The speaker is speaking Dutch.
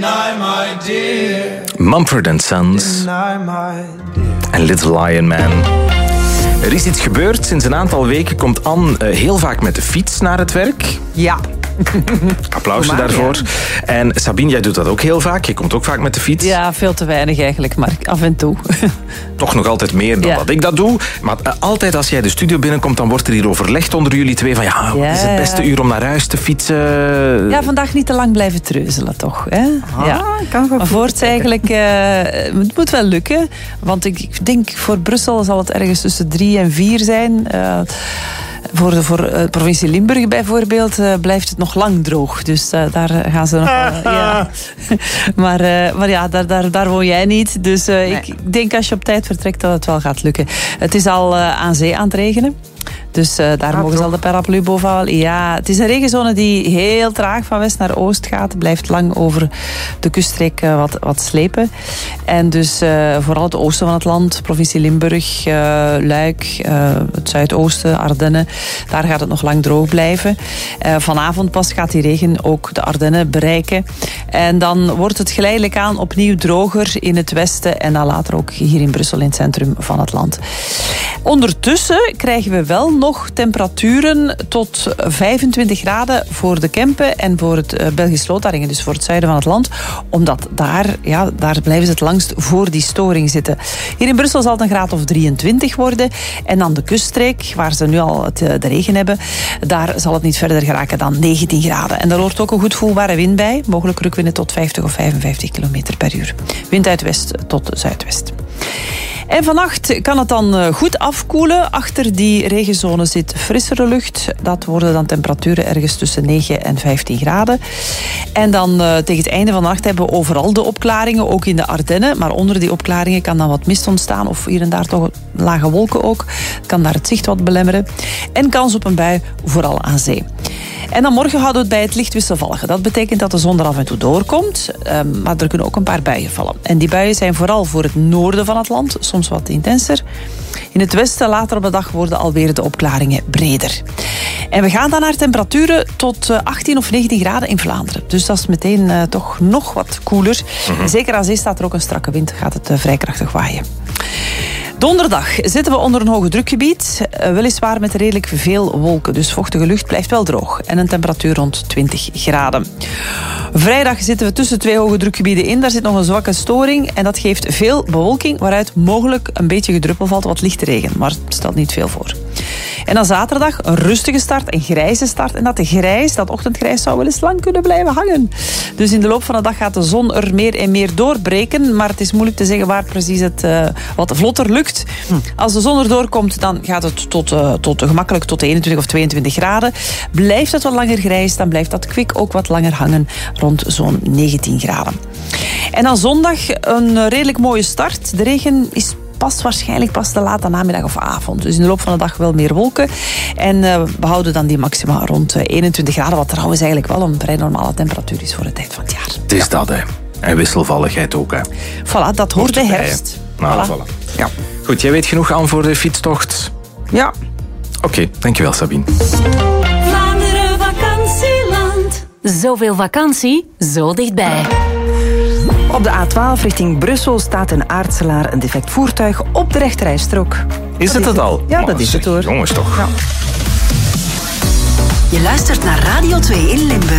Mumford & Sons en Little Lion Man. Er is iets gebeurd. Sinds een aantal weken komt Anne heel vaak met de fiets naar het werk. Ja. Applausje daarvoor. Ja. En Sabine, jij doet dat ook heel vaak. Je komt ook vaak met de fiets. Ja, veel te weinig eigenlijk, maar af en toe. Toch nog altijd meer dan dat ik dat doe. Maar altijd als jij de studio binnenkomt, dan wordt er hier overlegd onder jullie twee van wat is het beste uur om naar huis te fietsen? Ja, vandaag niet te lang blijven treuzelen toch. Hè? Kan maar voorts eigenlijk, het moet wel lukken. Want ik denk voor Brussel zal het ergens tussen 3 en 4 zijn. Voor de provincie Limburg bijvoorbeeld blijft het nog lang droog. Dus daar gaan ze nog wel... Ja. Maar ja, daar woon jij niet. Dus ik denk als je op tijd vertrekt dat het wel gaat lukken. Het is al aan zee aan het regenen. Dus daar mogen ze al de paraplu bovenal. Ja, het is een regenzone die heel traag van west naar oost gaat. Blijft lang over de kuststreek wat slepen. En dus vooral het oosten van het land, provincie Limburg, Luik, het zuidoosten, Ardennen. Daar gaat het nog lang droog blijven. Vanavond pas gaat die regen ook de Ardennen bereiken. En dan wordt het geleidelijk aan opnieuw droger in het westen. En dan later ook hier in Brussel in het centrum van het land. Ondertussen krijgen we wel nog temperaturen tot 25 graden voor de Kempen en voor het Belgisch Lotharingen, dus voor het zuiden van het land. Omdat daar blijven ze het langst voor die storing zitten. Hier in Brussel zal het een graad of 23 worden. En dan de kuststreek, waar ze nu al de regen hebben, daar zal het niet verder geraken dan 19 graden. En daar hoort ook een goed voelbare wind bij. Mogelijk rukwinden tot 50 of 55 km per uur. Wind uit west tot zuidwest. En vannacht kan het dan goed afkoelen. Achter die regenzone zit frissere lucht. Dat worden dan temperaturen ergens tussen 9 en 15 graden. En dan tegen het einde van de nacht hebben we overal de opklaringen, ook in de Ardennen. Maar onder die opklaringen kan dan wat mist ontstaan of hier en daar toch lage wolken ook. Kan daar het zicht wat belemmeren. En kans op een bui, vooral aan zee. En dan morgen houden we het bij het licht wisselvallige. Dat betekent dat de zon er af en toe doorkomt. Maar er kunnen ook een paar buien vallen. En die buien zijn vooral voor het noorden van het land. Soms wat intenser. In het westen later op de dag worden alweer de opklaringen breder. En we gaan dan naar temperaturen tot 18 of 19 graden in Vlaanderen. Dus dat is meteen toch nog wat koeler. En zeker aan zee staat er ook een strakke wind. Gaat het vrij krachtig waaien. Donderdag zitten we onder een hoge drukgebied. Weliswaar met redelijk veel wolken. Dus vochtige lucht blijft wel droog. En een temperatuur rond 20 graden. Vrijdag zitten we tussen 2 hoge drukgebieden in. Daar zit nog een zwakke storing. En dat geeft veel bewolking. Waaruit mogelijk een beetje gedruppel valt. Wat lichte regen. Maar het stelt niet veel voor. En dan zaterdag een rustige start. Een grijze start. En dat ochtendgrijs zou wel eens lang kunnen blijven hangen. Dus in de loop van de dag gaat de zon er meer en meer doorbreken. Maar het is moeilijk te zeggen waar precies het wat vlotter lukt. Als de zon erdoor komt, dan gaat het gemakkelijk tot 21 of 22 graden. Blijft het wat langer grijs, dan blijft dat kwik ook wat langer hangen rond zo'n 19 graden. En dan zondag een redelijk mooie start. De regen is waarschijnlijk pas de late namiddag of avond. Dus in de loop van de dag wel meer wolken. En we houden dan die maxima rond 21 graden. Wat trouwens eigenlijk wel een vrij normale temperatuur is voor de tijd van het jaar. Het is dat, hè. En wisselvalligheid ook, hè. Voilà, dat hoort de herfst. Nou, voilà. Ja. Goed, jij weet genoeg aan voor de fietstocht? Ja. Oké, dankjewel Sabine. Vlaanderen vakantieland. Zoveel vakantie, zo dichtbij. Op de A12 richting Brussel staat in Aartselaar een defect voertuig op de rechterrijstrook. Is het al? Ja, dat is het hoor. Jongens toch. Ja. Je luistert naar Radio 2 in Limburg.